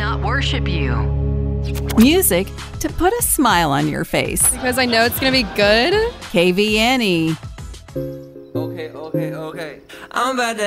not worship you. Music to put a smile on your face. Because I know it's gonna be good. KVNE. Okay. I'm about to